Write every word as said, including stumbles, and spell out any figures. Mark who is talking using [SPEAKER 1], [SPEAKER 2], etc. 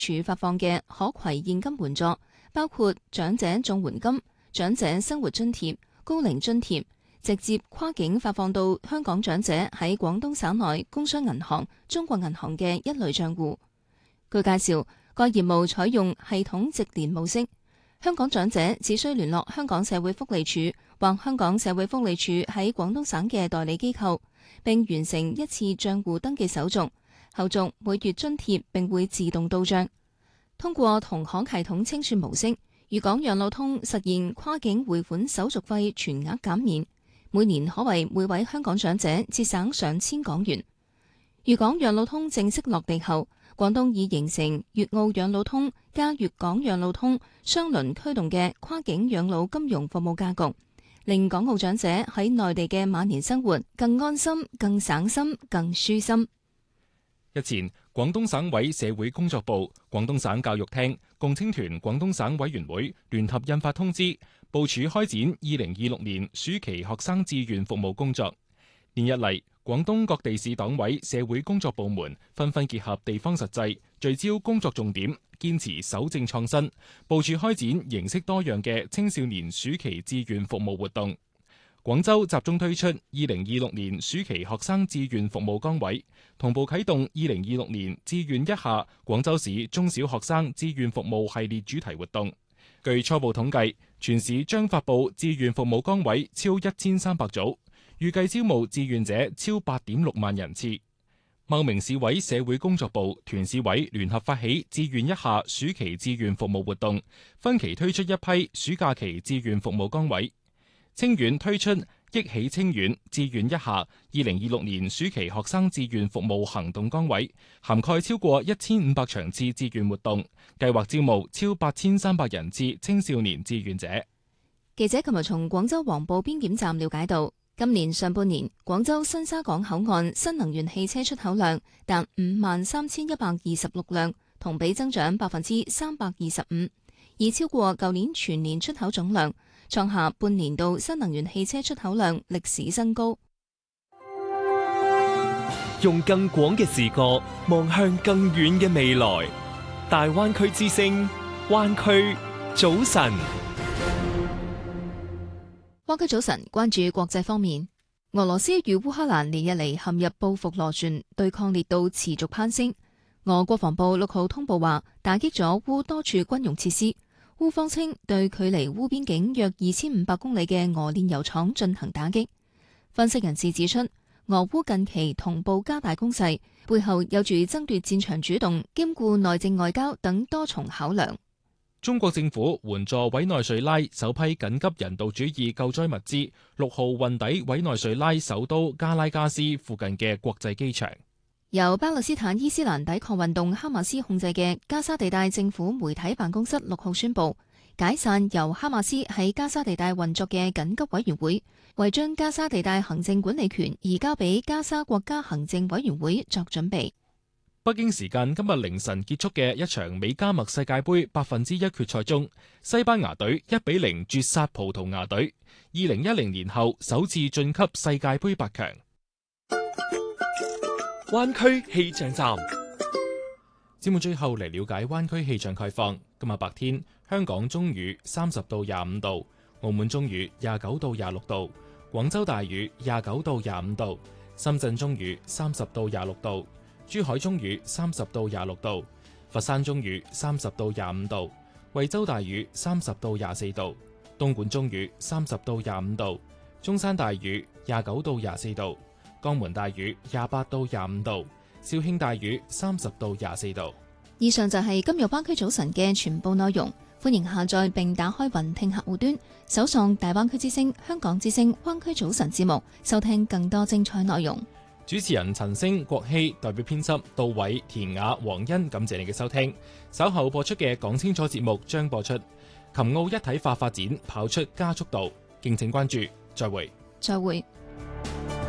[SPEAKER 1] 署發放嘅可攜現金援助，包括長者綜援金、長者生活津貼、高齡津貼，直接跨境發放到香港長者喺廣東省內工商銀行、中國銀行嘅一類賬戶。據介紹，該業務採用系統直連模式，香港長者只需聯絡香港社會福利署或香港社會福利署喺廣東省嘅代理機構，並完成一次賬戶登記手續，後續每月津貼並會自動到帳。通過同行系統清算模式，粵港養老通實現跨境匯款手續費全額減免，每年可為每位香港長者節省上千港元。粵港養老通正式落地後，廣東已形成粵澳養老通加粵港養老通雙輪驅動嘅跨境養老金融服務格局，令港澳長者喺內地嘅晚年生活更安心、更省心、更舒心。
[SPEAKER 2] 日前，廣東省委社會工作部、廣東省教育廳、共青團廣東省委員會聯合印發通知，部署開展二零二六年暑期學生志願服務工作。連日嚟，廣東各地市黨委社會工作部門紛紛結合地方實際，聚焦工作重點，堅持守正創新，部署開展形式多樣嘅青少年暑期志願服務活動。廣州集中推出二零二六年暑期學生志願服務崗位，同步啟動二零二六年志願一下廣州市中小學生志願服務系列主題活動。據初步統計，全市將發佈志願服務崗位超一千三百組，預計招募志願者超八點六萬人次。茂名市委社會工作部、團市委聯合發起志願一下暑期志願服務活動，分期推出一批暑假期志願服務崗位。清遠推出憶起清遠志願一下二零二六年暑期學生志願服務行動崗位，涵蓋超過一千五百場次志願活動，計劃招募超八千三百人次青少年志願者。
[SPEAKER 1] 記者琴日從廣州黃埔邊檢站了解到，今年上半年廣州新沙港口岸新能源汽車出口量達五萬三千一百二十六輛，同比增長百分之三百二十五，已超過舊年全年出口總量，創下半年度新能源汽車出口量歷史新高。
[SPEAKER 3] 用更廣嘅視角望向更遠嘅未來，大灣區之聲，灣區早晨。
[SPEAKER 1] 灣區早晨，關注國際方面，俄羅斯與烏克蘭連日嚟陷入報復螺旋，對抗烈度持續攀升。俄國防部六號通報話，打擊咗烏多處軍用設施。烏方稱對距離烏邊境約二千五百公里嘅俄煉油廠進行打擊。分析人士指出，俄烏近期同步加大攻勢，背後有住爭奪戰場主動、兼顧內政外交等多重考量。
[SPEAKER 2] 中國政府援助委內瑞拉首批緊急人道主義救災物資，六號運抵委內瑞拉首都加拉加斯附近嘅國際機場。
[SPEAKER 1] 由巴勒斯坦伊斯蘭抵抗運動哈馬斯控制嘅加沙地帶政府媒體辦公室六號宣布解散由哈馬斯喺加沙地帶運作嘅緊急委員會，為將加沙地帶行政管理權移交俾加沙國家行政委員會作準備。
[SPEAKER 2] 北京時間今日凌晨結束嘅一場美加墨世界盃百分之一決賽中，西班牙隊一比零絕殺葡萄牙隊，二零一零年後首次晉級世界盃八強。
[SPEAKER 3] 灣區氣象站，
[SPEAKER 2] 節目最後嚟了解灣區氣象概況。今日白天，香港中雨三十到廿五度，澳門中雨廿九到廿六度，廣州大雨廿九到廿五度，深圳中雨三十到廿六度，珠海中雨三十到廿六度，佛山中雨三十到廿五度，惠州大雨三十到廿四度，東莞中雨三十到廿五度，中山大雨廿九到廿四度，江門大雨廿八到廿五度，肇慶大雨三十到廿四度。
[SPEAKER 1] 以上就係今日灣區早晨嘅全部內容，歡迎下載並打開雲聽客戶端，搜索大灣區之聲、香港之聲灣區早晨節目，收聽更多精彩內容。
[SPEAKER 2] 主持人陳星、郭希，代表編輯杜偉、田雅、黃欣，感謝你嘅收聽。稍後播出嘅講清楚節目將播出琴澳一體化發展跑出加速度，敬請關注。再會。
[SPEAKER 1] 再會。